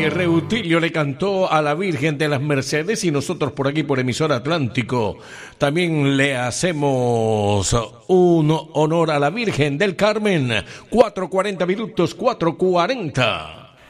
Oye, Reutilio le cantó a la Virgen de las Mercedes y nosotros por aquí, por Emisora Atlántico, también le hacemos un honor a la Virgen del Carmen. 4:40 minutos, 4:40.